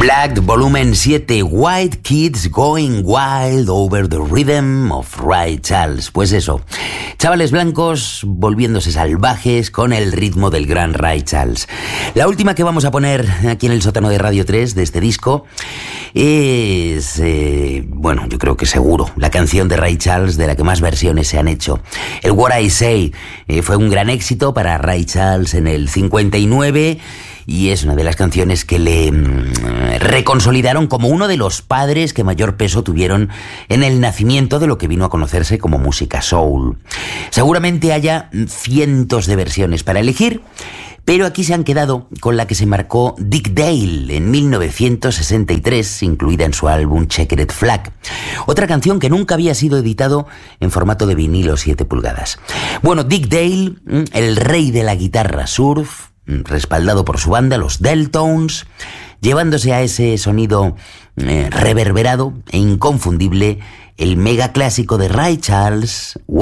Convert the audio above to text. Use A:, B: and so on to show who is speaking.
A: Black, volumen 7, White Kids Going Wild Over the Rhythm of Ray Charles. Pues eso, chavales blancos volviéndose salvajes con el ritmo del gran Ray Charles. La última que vamos a poner aquí en el sótano de Radio 3 de este disco es, bueno, yo creo que seguro, la canción de Ray Charles de la que más versiones se han hecho. El What I Say fue un gran éxito para Ray Charles en el 59 y es una de las canciones que le reconsolidaron como uno de los padres que mayor peso tuvieron en el nacimiento de lo que vino a conocerse como música soul. Seguramente haya cientos de versiones para elegir, pero aquí se han quedado con la que se marcó Dick Dale en 1963, incluida en su álbum Checkered Flag. Otra canción que nunca había sido editado en formato de vinilo 7 pulgadas. Bueno, Dick Dale, el rey de la guitarra surf, respaldado por su banda, los Deltones, llevándose a ese sonido reverberado e inconfundible el mega clásico de Ray Charles,